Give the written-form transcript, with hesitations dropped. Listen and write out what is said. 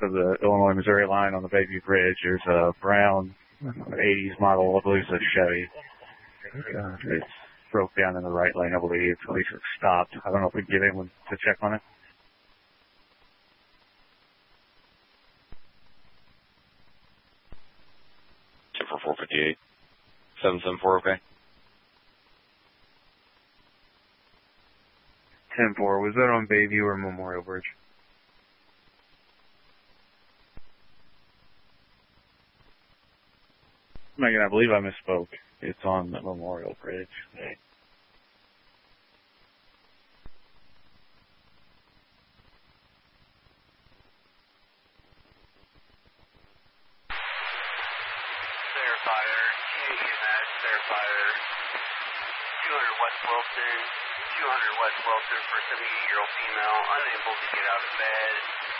of the Illinois-Missouri line on the Bayview Bridge. There's a brown 80s model, I believe it's a Chevy. It's broke down in the right lane, I believe. At least it stopped. I don't know if we can get anyone to check on it. Check for 458. 774, okay? 10-4. Was that on Bayview or Memorial Bridge? Megan, I believe I misspoke. It's on the Memorial Bridge. Okay. Fire, EMS, Fire, 200 West Wilson, 200 West Wilson for a 78-year-old female, unable to get out of bed.